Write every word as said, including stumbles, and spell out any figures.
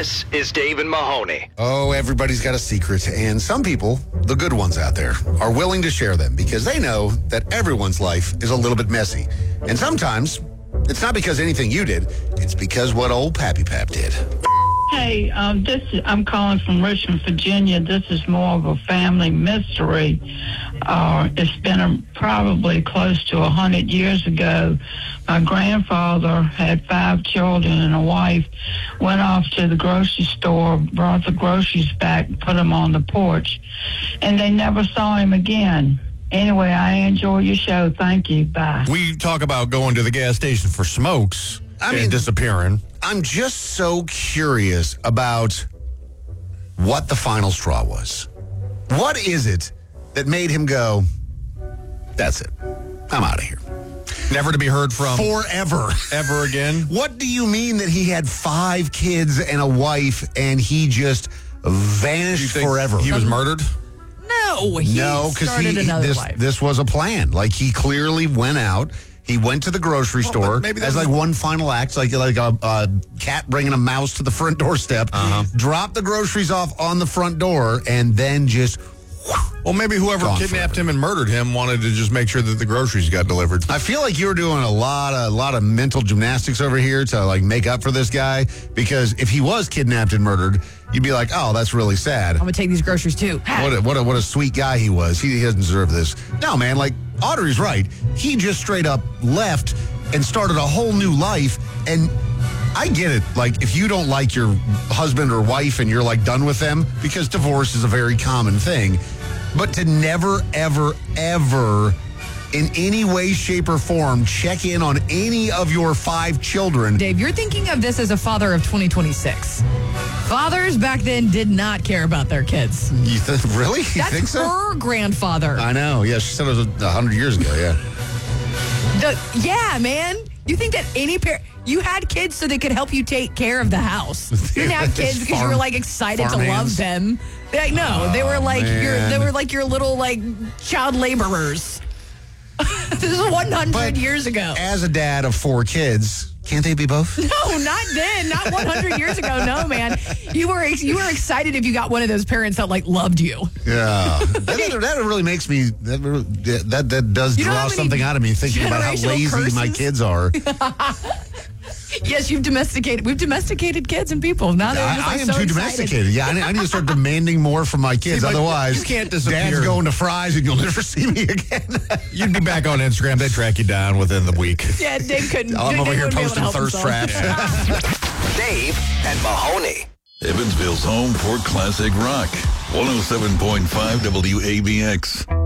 This is Dave and Mahoney. Oh, everybody's got a secret, and some people, the good ones out there, are willing to share them because they know that everyone's life is a little bit messy. And sometimes it's not because anything you did, it's because what old Pappy Pap did. Hey, um, this is, I'm calling from Richmond, Virginia. This is more of a family mystery. Uh, it's been a, probably close to a hundred years ago. My grandfather had five children and a wife, went off to the grocery store, brought the groceries back, put them on the porch, and they never saw him again. Anyway, I enjoy your show. Thank you. Bye. We talk about going to the gas station for smokes I and mean, disappearing. I'm just so curious about what the final straw was. What is it that made him go, that's it, I'm out of here? Never to be heard from Forever. ever again. What do you mean that he had five kids and a wife and he just vanished You think forever? He was murdered? No, he no, because started he another this life. this was a plan. Like he clearly went out. He went to the grocery Well, store but maybe as that's- like one final act, like like a, a cat bringing a mouse to the front doorstep. Uh-huh. Dropped the groceries off on the front door, and then just. Well, maybe whoever Gone kidnapped forever. him and murdered him wanted to just make sure that the groceries got delivered. I feel like you're doing a lot of a lot of mental gymnastics over here to like make up for this guy, because if he was kidnapped and murdered, you'd be like, oh, that's really sad. I'm gonna take these groceries too. What a, what a, what a sweet guy he was. He, he doesn't deserve this. No, man, like, Audrey's right. He just straight up left and started a whole new life. And I get it. Like, if you don't like your husband or wife and you're, like, done with them, because divorce is a very common thing. But to never, ever, ever, in any way, shape, or form, check in on any of your five children. Dave, you're thinking of this as a father of twenty twenty-six. Fathers back then did not care about their kids. You th- really? You That's think so? her grandfather. I know. Yeah, she said it was a hundred years ago, yeah. The, yeah, man. You think that any parent, you had kids so they could help you take care of the house. You didn't have kids because you were Farm- like excited to farm love hands. them. Like, no, they were like man. your, they were like your little like child laborers. This is one hundred But years ago. As a dad of four kids, can't they be both? No, not then. Not one hundred years ago. No, man. You were you were excited if you got one of those parents that like loved you. Yeah, that, that really makes me. That really- that that does You know draw how many something out of me thinking about how generational lazy my curses? kids are. Yes, you've domesticated. We've domesticated kids and people. Now they're I, just I like am so too excited. domesticated. Yeah, I need, I need to start demanding more from my kids. See, but Otherwise, you can't disappear. Dad's going to Fry's and you'll never see me again. You'd be back on Instagram. They track you down within the week. Yeah, Dave couldn't. I'm Dave over here wouldn't be able to posting help thirst himself. traps. Dave and Mahoney. Evansville's home for classic rock. one oh seven point five W A B X.